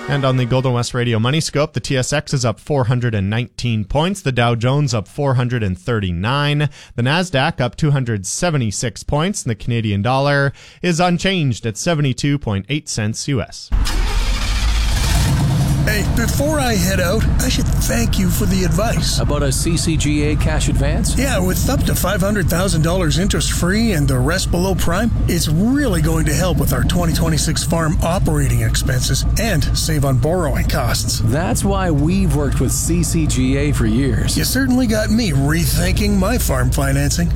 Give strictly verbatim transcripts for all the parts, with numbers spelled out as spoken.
And on the Golden West Radio Money Scope, the T S X is up four hundred nineteen points, the Dow Jones up four hundred thirty-nine, the Nasdaq up two hundred seventy-six points, and the Canadian dollar is unchanged at seventy-two point eight cents U S. Hey, before I head out, I should thank you for the advice. About a C C G A cash advance? Yeah, with up to five hundred thousand dollars interest-free and the rest below prime, it's really going to help with our twenty twenty-six farm operating expenses and save on borrowing costs. That's why we've worked with C C G A for years. You certainly got me rethinking my farm financing.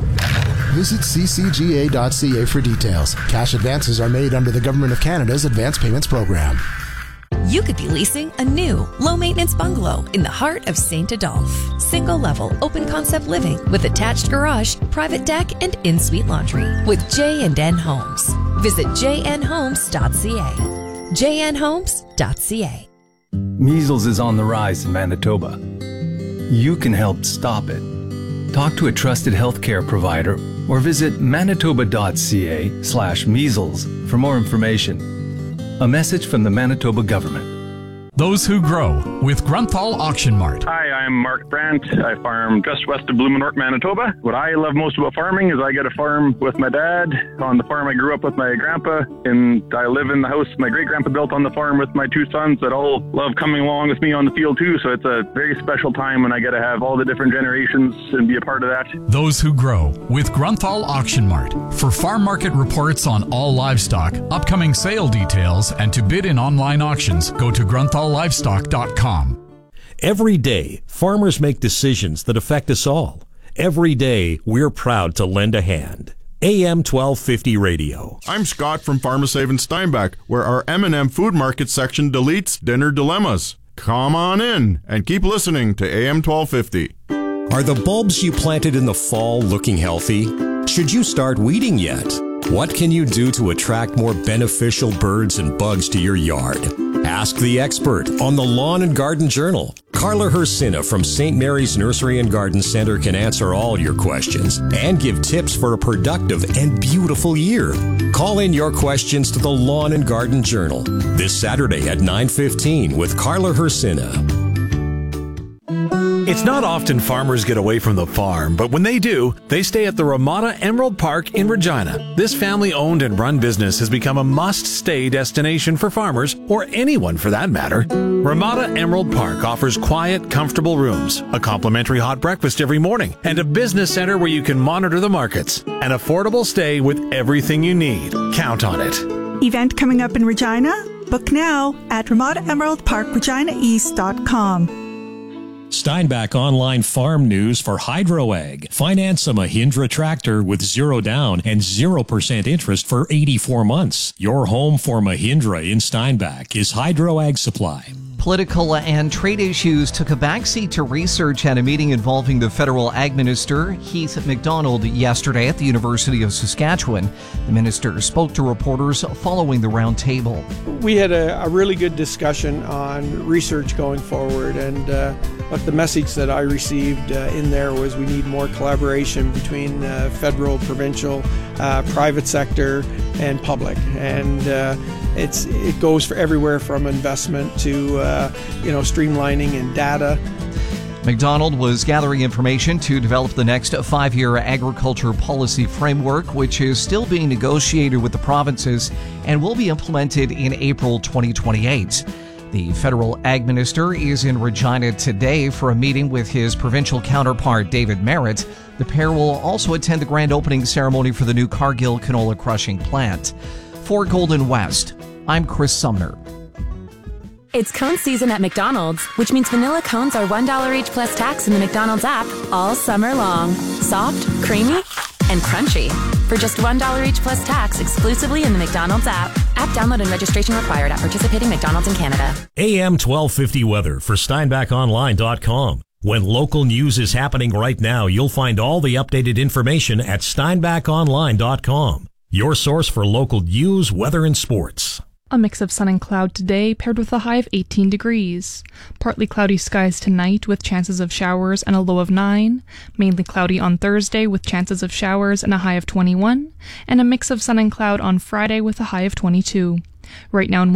Visit c c g a dot c a for details. Cash advances are made under the Government of Canada's Advance Payments Program. You could be leasing a new, low-maintenance bungalow in the heart of Saint Adolphe. Single-level, open-concept living with attached garage, private deck, and in-suite laundry with J and N Homes. Visit j n homes dot c a. j n homes dot c a. Measles is on the rise in Manitoba. You can help stop it. Talk to a trusted healthcare provider or visit manitoba dot c a slash measles for more information. A message from the Manitoba government. Those Who Grow with Grunthal Auction Mart. Hi, I'm Mark Brandt. I farm just west of Blumenort, Manitoba. What I love most about farming is I get to farm with my dad on the farm I grew up with my grandpa, and I live in the house my great-grandpa built on the farm with my two sons that all love coming along with me on the field too, so it's a very special time when I get to have all the different generations and be a part of that. Those Who Grow with Grunthal Auction Mart. For farm market reports on all livestock, upcoming sale details, and to bid in online auctions, go to grunthal livestock dot com. Every day, farmers make decisions that affect us all. Every day, we're proud to lend a hand. A M twelve fifty Radio. I'm Scott from PharmaSave in Steinbach, where our M and M Food Market section deletes dinner dilemmas. Come on in and keep listening to A M twelve fifty. Are the bulbs you planted in the fall looking healthy? Should you start weeding yet? What can you do to attract more beneficial birds and bugs to your yard? Ask the expert on the Lawn and Garden Journal. Carla Hersina from Saint Mary's Nursery and Garden Center can answer all your questions and give tips for a productive and beautiful year. Call in your questions to the Lawn and Garden Journal this Saturday at nine fifteen with Carla Hersina. It's not often farmers get away from the farm, but when they do, they stay at the Ramada Emerald Park in Regina. This family-owned and run business has become a must-stay destination for farmers, or anyone for that matter. Ramada Emerald Park offers quiet, comfortable rooms, a complimentary hot breakfast every morning, and a business center where you can monitor the markets. An affordable stay with everything you need. Count on it. Event coming up in Regina? Book now at ramada emerald park regina east dot com. Steinbach Online Farm News for HydroAg. Finance a Mahindra tractor with zero down and zero percent interest for eighty-four months. Your home for Mahindra in Steinbach is HydroAg Supply. Political and trade issues took a backseat to research at a meeting involving the federal ag minister, Heath MacDonald, yesterday at the University of Saskatchewan. The minister spoke to reporters following the roundtable. We had a, a really good discussion on research going forward, and uh, but the message that I received uh, in there was we need more collaboration between uh, federal, provincial, uh, private sector, and public. And uh, it's it goes for everywhere from investment to uh, you know streamlining and data. MacDonald was gathering information to develop the next five-year agriculture policy framework, which is still being negotiated with the provinces and will be implemented in April twenty twenty-eight. The federal ag minister is in Regina today for a meeting with his provincial counterpart, David Merritt. The pair will also attend the grand opening ceremony for the new Cargill canola crushing plant. For Golden West, I'm Chris Sumner. It's cone season at McDonald's, which means vanilla cones are one dollar each plus tax in the McDonald's app all summer long. Soft, creamy, and crunchy. For just one dollar each plus tax exclusively in the McDonald's app. App download and registration required at participating McDonald's in Canada. A M twelve fifty weather for steinbach online dot com. When local news is happening right now, you'll find all the updated information at steinbach online dot com. Your source for local news, weather, and sports. A mix of sun and cloud today, paired with a high of eighteen degrees. Partly cloudy skies tonight with chances of showers and a low of nine. Mainly cloudy on Thursday with chances of showers and a high of twenty-one. And a mix of sun and cloud on Friday with a high of twenty-two. Right now in